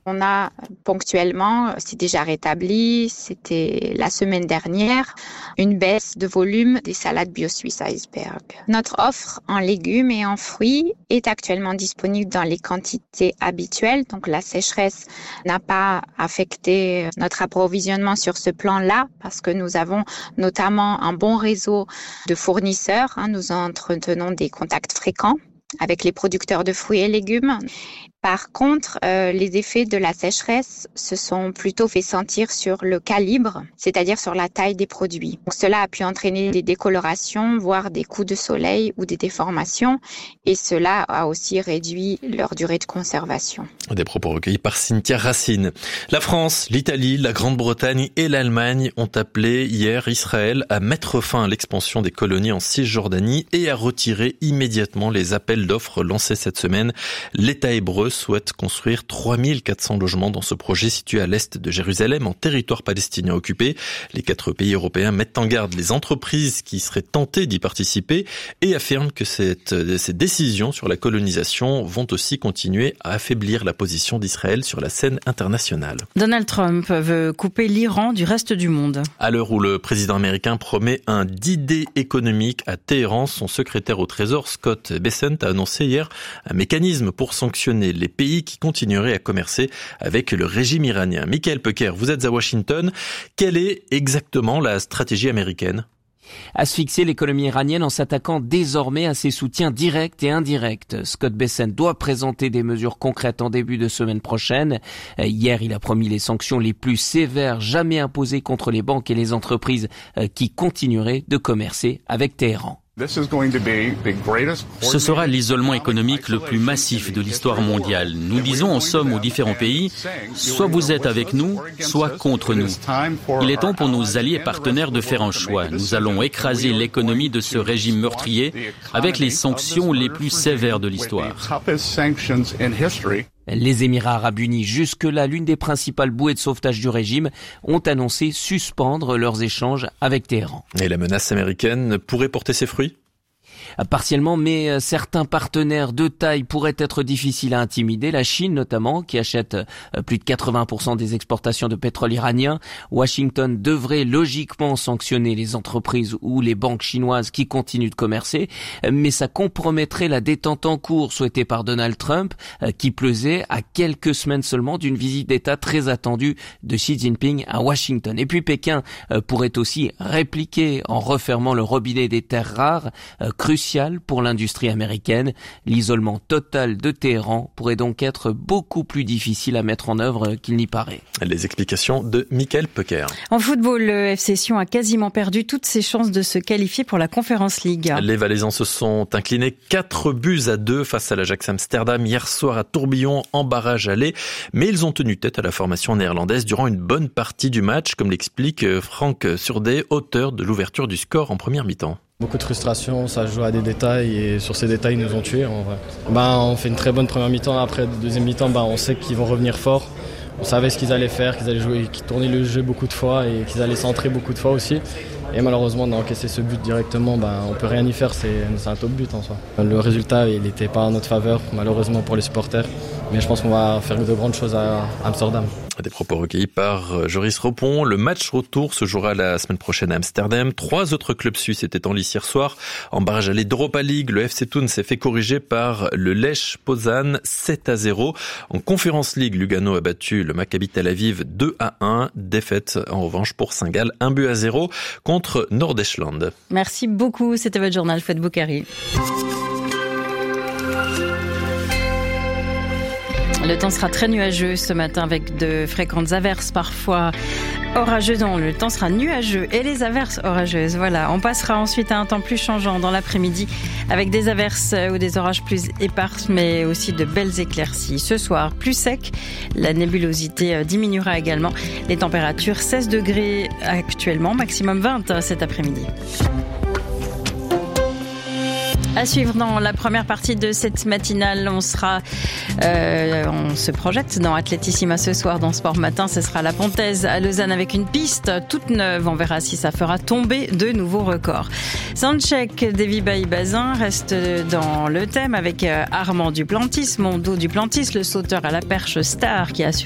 On a ponctuellement, c'est déjà rétabli, c'était la semaine dernière, une baisse de volume des salades Bio Suisse Iceberg. Notre offre en légumes et en fruits est actuellement disponible dans les quantités habituelles, donc la sécheresse n'a pas affecté notre approvisionnement sur ce plan-là parce que nous avons notamment un bon réseau de fournisseurs. Nous entretenons des contacts fréquents avec les producteurs de fruits et légumes. Par contre, les effets de la sécheresse se sont plutôt fait sentir sur le calibre, c'est-à-dire sur la taille des produits. Donc, cela a pu entraîner des décolorations, voire des coups de soleil ou des déformations, et cela a aussi réduit leur durée de conservation. Des propos recueillis par Cynthia Racine. La France, l'Italie, la Grande-Bretagne et l'Allemagne ont appelé hier Israël à mettre fin à l'expansion des colonies en Cisjordanie et à retirer immédiatement les appels d'offres lancés cette semaine. L'État hébreu souhaite construire 3400 logements dans ce projet situé à l'est de Jérusalem, en territoire palestinien occupé. Les 4 pays européens mettent en garde les entreprises qui seraient tentées d'y participer et affirment que ces décisions sur la colonisation vont aussi continuer à affaiblir la position d'Israël sur la scène internationale. Donald Trump veut couper l'Iran du reste du monde. À l'heure où le président américain promet un D-Day économique à Téhéran, son secrétaire au Trésor, Scott Bessent, a annoncé hier un mécanisme pour sanctionner les pays qui continueraient à commercer avec le régime iranien. Michael Pecker, vous êtes à Washington. Quelle est exactement la stratégie américaine ? Asphyxier l'économie iranienne en s'attaquant désormais à ses soutiens directs et indirects. Scott Bessent doit présenter des mesures concrètes en début de semaine prochaine. Hier, il a promis les sanctions les plus sévères jamais imposées contre les banques et les entreprises qui continueraient de commercer avec Téhéran. Ce sera l'isolement économique le plus massif de l'histoire mondiale. Nous disons en somme aux différents pays, soit vous êtes avec nous, soit contre nous. Il est temps pour nos alliés et partenaires de faire un choix. Nous allons écraser l'économie de ce régime meurtrier avec les sanctions les plus sévères de l'histoire. Les Émirats arabes unis, jusque-là l'une des principales bouées de sauvetage du régime, ont annoncé suspendre leurs échanges avec Téhéran. Et la menace américaine pourrait porter ses fruits ? Partiellement, mais certains partenaires de taille pourraient être difficiles à intimider. La Chine notamment, qui achète plus de 80% des exportations de pétrole iranien. Washington devrait logiquement sanctionner les entreprises ou les banques chinoises qui continuent de commercer, mais ça compromettrait la détente en cours souhaitée par Donald Trump, qui pesait à quelques semaines seulement d'une visite d'État très attendue de Xi Jinping à Washington. Et puis Pékin pourrait aussi répliquer en refermant le robinet des terres rares, crucial pour l'industrie américaine. L'isolement total de Téhéran pourrait donc être beaucoup plus difficile à mettre en œuvre qu'il n'y paraît. Les explications de Michael Pecker. En football, le FC Sion a quasiment perdu toutes ses chances de se qualifier pour la Conference League. Les Valaisans se sont inclinés 4-2 face à l'Ajax Amsterdam hier soir à Tourbillon en barrage aller, mais ils ont tenu tête à la formation néerlandaise durant une bonne partie du match, comme l'explique Frank Surdet, auteur de l'ouverture du score en première mi-temps. Beaucoup de frustration, ça joue à des détails et sur ces détails ils nous ont tués en vrai. On fait une très bonne première mi-temps, après deuxième mi-temps on sait qu'ils vont revenir fort. On savait ce qu'ils allaient faire, qu'ils allaient jouer, qu'ils tournaient le jeu beaucoup de fois et qu'ils allaient centrer beaucoup de fois aussi. Et malheureusement on a encaissé ce but directement, on peut rien y faire, c'est un top but en soi. Le résultat il n'était pas en notre faveur malheureusement pour les supporters, mais je pense qu'on va faire de grandes choses à Amsterdam. Des propos recueillis par Joris Ropon. Le match retour se jouera la semaine prochaine à Amsterdam. 3 autres clubs suisses étaient en lice hier soir. En barrage aller d'Europa League, le FC Thun s'est fait corriger par le Lech Poznan 7-0. En Conference League, Lugano a battu le Maccabi Tel Aviv 2-1. Défaite en revanche pour Saint-Gall 1-0 contre Norddeutschland. Merci beaucoup. C'était votre journal Fouad Boukari. Le temps sera très nuageux ce matin avec de fréquentes averses parfois orageuses. Non, le temps sera nuageux et les averses orageuses. Voilà, on passera ensuite à un temps plus changeant dans l'après-midi avec des averses ou des orages plus éparses mais aussi de belles éclaircies. Ce soir, plus sec, la nébulosité diminuera également. Les températures 16 degrés actuellement, maximum 20 cet après-midi. À suivre dans la première partie de cette matinale, on se projette dans Athlétissima ce soir dans Sport Matin. Ce sera la Pontaise à Lausanne avec une piste toute neuve. On verra si ça fera tomber de nouveaux records. Soundcheck d'Évibaï-Bazin reste dans le thème avec Armand Duplantis, Mondo Duplantis, le sauteur à la perche star qui assure